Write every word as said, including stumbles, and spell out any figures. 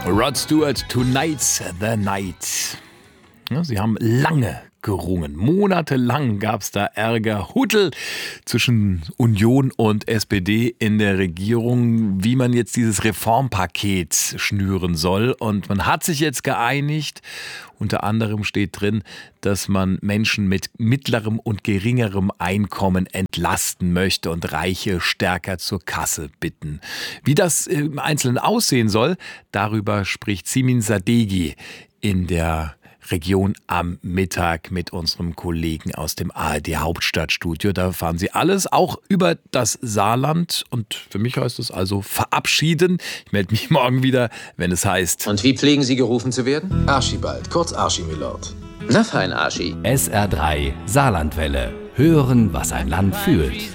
Rod Stewart, Tonight's the Night. Ja, sie haben lange gerungen. Monatelang gab es da Ärger, Huddel zwischen Union und S P D in der Regierung, wie man jetzt dieses Reformpaket schnüren soll. Und man hat sich jetzt geeinigt. Unter anderem steht drin, dass man Menschen mit mittlerem und geringerem Einkommen entlasten möchte und Reiche stärker zur Kasse bitten. Wie das im Einzelnen aussehen soll, darüber spricht Simin Sadeghi in der Region am Mittag mit unserem Kollegen aus dem A R D Hauptstadtstudio. Da erfahren Sie alles, auch über das Saarland. Und für mich heißt es also verabschieden. Ich melde mich morgen wieder, wenn es heißt... Und wie pflegen Sie gerufen zu werden? Archibald, kurz Archie, Milord. Na fein, Archie. S R drei Saarlandwelle. Hören, was ein Land fühlt.